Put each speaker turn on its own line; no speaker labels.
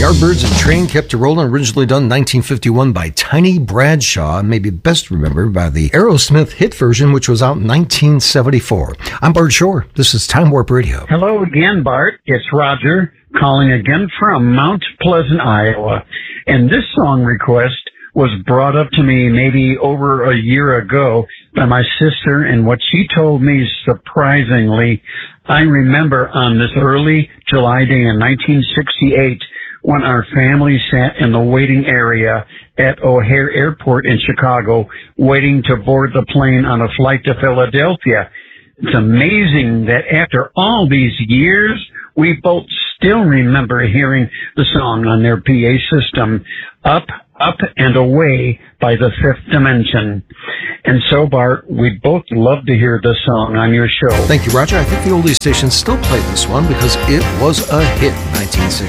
Yardbirds and Train Kept a Rollin', originally done in 1951 by Tiny Bradshaw, and maybe best remembered by the Aerosmith hit version, which was out in 1974. I'm Bart Shore. This is Time Warp Radio.
Hello again, Bart. It's Roger calling again from Mount Pleasant, Iowa. And this song request was brought up to me maybe over a year ago by my sister, and what she told me surprisingly, I remember on this early July day in 1968 when our family sat in the waiting area at O'Hare Airport in Chicago waiting to board the plane on a flight to Philadelphia. It's amazing that after all these years, we both still remember hearing the song on their PA system, Up, Up and Away by the Fifth Dimension. And so, Bart, we'd both love to hear this song on your show.
Thank you, Roger. I think the oldie station still played this one because it was a hit in 1960.